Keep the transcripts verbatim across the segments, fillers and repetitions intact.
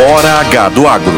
Hora H do Agro.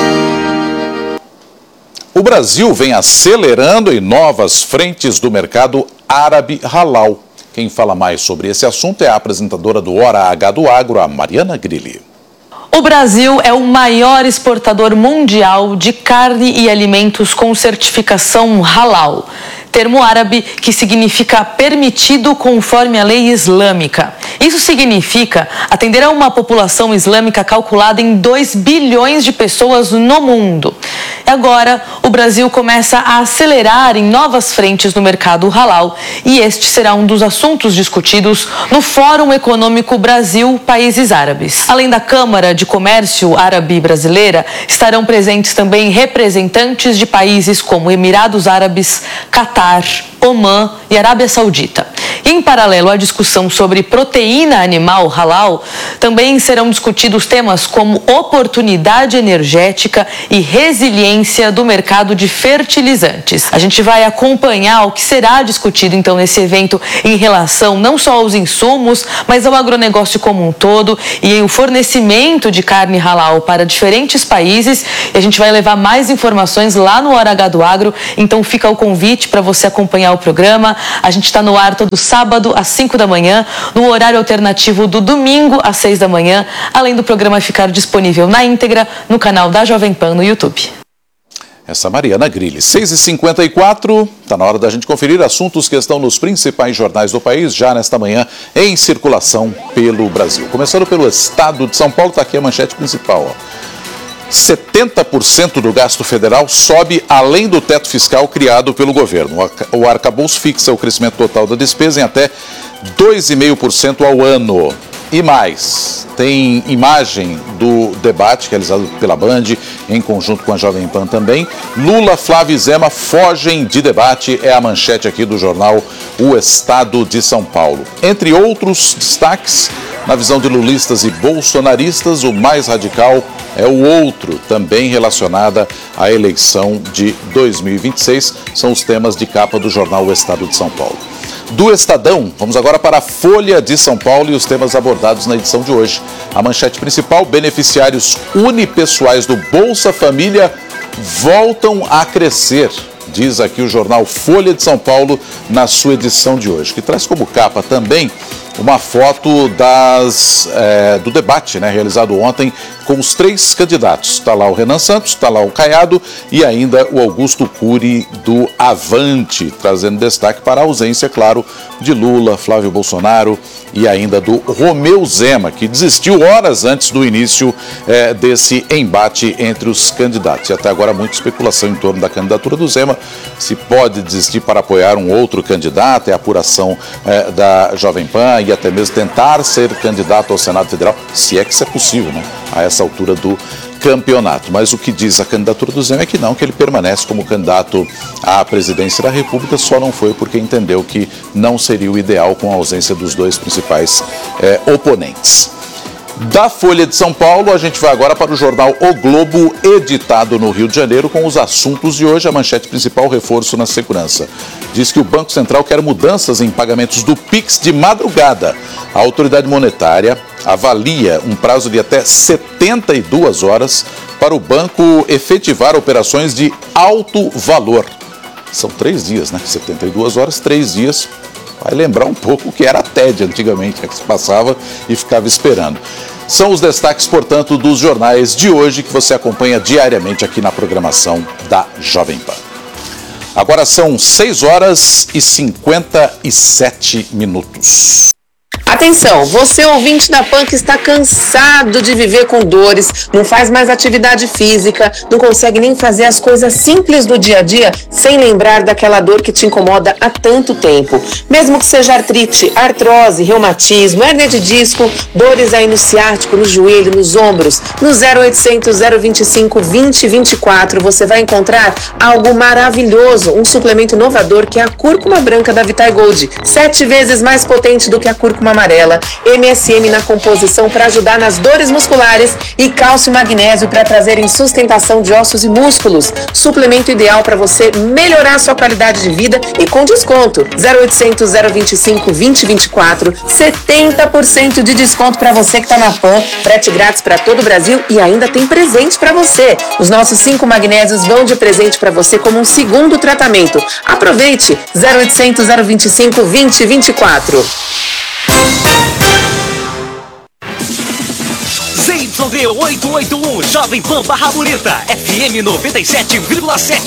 O Brasil vem acelerando em novas frentes do mercado árabe halal. Quem fala mais sobre esse assunto é a apresentadora do Hora H do Agro, a Mariana Grilli. O Brasil é o maior exportador mundial de carne e alimentos com certificação halal, termo árabe que significa permitido conforme a lei islâmica. Isso significa atender a uma população islâmica calculada em dois bilhões de pessoas no mundo. E agora, o Brasil começa a acelerar em novas frentes no mercado halal e este será um dos assuntos discutidos no Fórum Econômico Brasil-Países Árabes. Além da Câmara de Comércio Árabe Brasileira, estarão presentes também representantes de países como Emirados Árabes, Catar, Omã e Arábia Saudita. Em paralelo à discussão sobre proteína animal halal, também serão discutidos temas como oportunidade energética e resiliência do mercado de fertilizantes. A gente vai acompanhar o que será discutido então nesse evento em relação não só aos insumos, mas ao agronegócio como um todo e o fornecimento de carne halal para diferentes países. E a gente vai levar mais informações lá no Hora H do Agro, então fica o convite para você acompanhar o programa. A gente está no ar todo sábado às cinco da manhã, no horário alternativo do domingo às seis da manhã, além do programa ficar disponível na íntegra no canal da Jovem Pan no YouTube. Essa Mariana Grilli, seis e cinquenta e quatro, está na hora da gente conferir assuntos que estão nos principais jornais do país, já nesta manhã, em circulação pelo Brasil. Começando pelo estado de São Paulo, está aqui a manchete principal, ó. setenta por cento do gasto federal sobe além do teto fiscal criado pelo governo. O arcabouço fixa o crescimento total da despesa em até dois vírgula cinco por cento ao ano. E mais, tem imagem do debate realizado pela Band, em conjunto com a Jovem Pan também. Lula, Flávio e Zema fogem de debate, é a manchete aqui do jornal O Estado de São Paulo. Entre outros destaques, na visão de lulistas e bolsonaristas, o mais radical é o outro, também relacionada à eleição de dois mil e vinte e seis. São os temas de capa do jornal O Estado de São Paulo. Do Estadão, vamos agora para a Folha de São Paulo e os temas abordados na edição de hoje. A manchete principal: beneficiários unipessoais do Bolsa Família voltam a crescer, diz aqui o jornal Folha de São Paulo na sua edição de hoje, que traz como capa também uma foto das, é, do debate, né, realizado ontem com os três candidatos. Está lá o Renan Santos, está lá o Caiado e ainda o Augusto Cury do Avante, trazendo destaque para a ausência, claro, de Lula, Flávio Bolsonaro e ainda do Romeu Zema, que desistiu horas antes do início é, desse embate entre os candidatos. E até agora muita especulação em torno da candidatura do Zema, se pode desistir para apoiar um outro candidato, é a apuração é, da Jovem Pan, e até mesmo tentar ser candidato ao Senado Federal, se é que isso é possível, né, a essa altura do campeonato. Mas o que diz a candidatura do Zema é que não, que ele permanece como candidato à presidência da República, só não foi porque entendeu que não seria o ideal com a ausência dos dois principais eh, oponentes. Da Folha de São Paulo, a gente vai agora para o jornal O Globo, editado no Rio de Janeiro, com os assuntos de hoje. A manchete principal: reforço na segurança. Diz que o Banco Central quer mudanças em pagamentos do Pix de madrugada. A autoridade monetária avalia um prazo de até setenta e duas horas para o banco efetivar operações de alto valor. São três dias, né? setenta e duas horas, três dias. Vai lembrar um pouco o que era a T E D antigamente, que se passava e ficava esperando. São os destaques, portanto, dos jornais de hoje que você acompanha diariamente aqui na programação da Jovem Pan. Agora são seis horas e cinquenta e sete minutos. Atenção, você ouvinte da Pan que está cansado de viver com dores, não faz mais atividade física, não consegue nem fazer as coisas simples do dia a dia sem lembrar daquela dor que te incomoda há tanto tempo. Mesmo que seja artrite, artrose, reumatismo, hérnia de disco, dores aí no ciático, no joelho, nos ombros, no zero oitocentos, zero vinte e cinco, vinte, vinte e quatro você vai encontrar algo maravilhoso, um suplemento inovador que é a cúrcuma branca da Vitae Gold, sete vezes mais potente do que a cúrcuma amarela, M S M na composição para ajudar nas dores musculares e cálcio e magnésio para trazerem sustentação de ossos e músculos. Suplemento ideal para você melhorar a sua qualidade de vida e com desconto. zero oitocentos, zero vinte e cinco, vinte, vinte e quatro, setenta por cento de desconto para você que está na Pan, frete grátis para todo o Brasil e ainda tem presente para você. Os nossos cinco magnésios vão de presente para você como um segundo tratamento. Aproveite, zero oitocentos, zero vinte e cinco, vinte, vinte e quatro. Z Y D oitocentos e oitenta e um, Jovem Pan Barra Bonita, F M noventa e sete vírgula sete.